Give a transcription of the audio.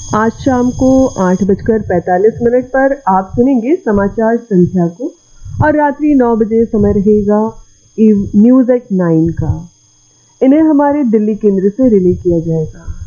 आज शाम को 8:45 पर आप सुनेंगे समाचार संध्या को और रात्रि 9 बजे समय रहेगा न्यूज़ एट 9 का। इन्हें हमारे दिल्ली केंद्र से रिले किया जाएगा।